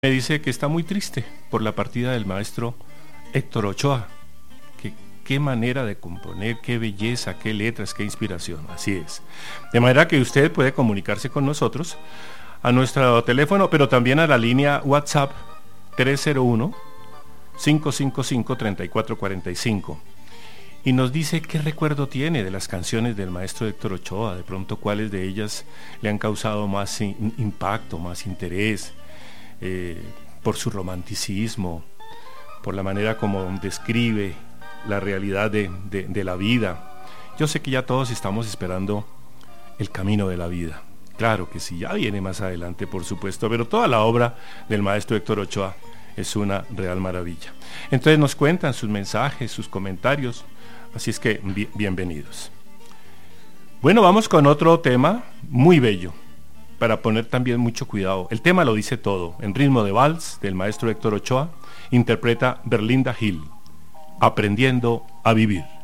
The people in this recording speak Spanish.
Me dice que está muy triste por la partida del maestro Héctor Ochoa. Qué manera de componer, qué belleza, qué letras, qué inspiración. Así es. De manera que usted puede comunicarse con nosotros a nuestro teléfono, pero también a la línea WhatsApp 301-555-3445. Y nos dice qué recuerdo tiene de las canciones del maestro Héctor Ochoa, de pronto cuáles de ellas le han causado más impacto, más interés, por su romanticismo, por la manera como describe la realidad de la vida. Yo sé que ya todos estamos esperando el camino de la vida. Claro que sí, ya viene más adelante, por supuesto, pero toda la obra del maestro Héctor Ochoa es una real maravilla. Entonces nos cuentan sus mensajes, sus comentarios, así es que bienvenidos. Bueno, vamos con otro tema muy bello, para poner también mucho cuidado. El tema lo dice todo. En ritmo de vals, del maestro Héctor Ochoa, interpreta Berlinda Gil, Aprendiendo a Vivir.